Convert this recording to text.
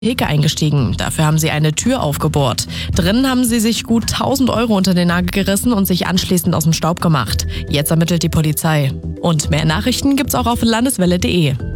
Theke eingestiegen. Dafür haben sie eine Tür aufgebohrt. Drinnen haben sie sich gut 1.000 Euro unter den Nagel gerissen und sich anschließend aus dem Staub gemacht. Jetzt ermittelt die Polizei. Und mehr Nachrichten gibt's auch auf landeswelle.de.